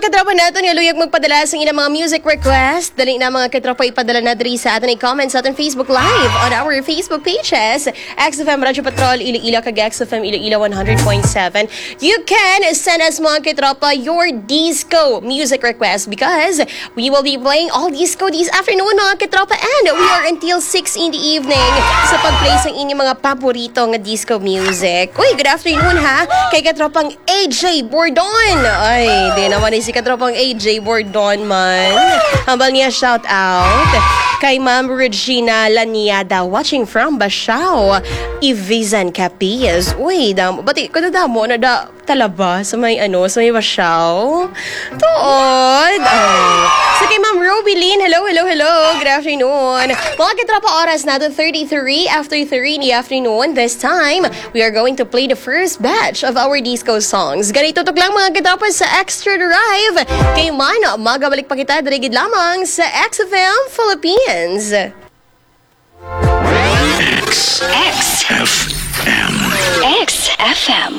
katropa natin nga luyag magpadala sa ilang mga music request. Dali na mga katropa ipadala na diri sa atin ay comments sa ating Facebook Live on our Facebook pages. XFM Radyo Patrol, Iloilo, kag XFM Iloilo 100.7. You can send us mga katropa your disco music request because we will be playing all disco this afternoon mga katropa, and we are until 6 in the evening sa pag-play sa inyong mga paborito nga disco music. Uy, good afternoon ha kay katropang AJ Bordon. Ay, di naman si katropang AJ Bordon man. Hambal niya shout out kay Ma'am Regina Laniada watching from Basiao, Ivizan Capiz. Uy, bati ko na damo na da talaba sa may sa may Basiao. Tuod. So kay Ma'am Robilyn, hello. Good afternoon. Mga katropa, oras natin 33 after 3 in the afternoon. This time, we are going to play the first batch of our disco songs. Ganito tuk lang mga katropa sa Extra Drive. Kay Mano, magabalik pa kita darigid lamang sa XFM Philippines. XFM.